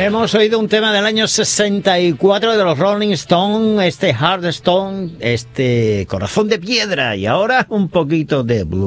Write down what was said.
Hemos oído un tema del año 64 de los Rolling Stones, Heart Stone, Corazón de Piedra, y ahora un poquito de blues.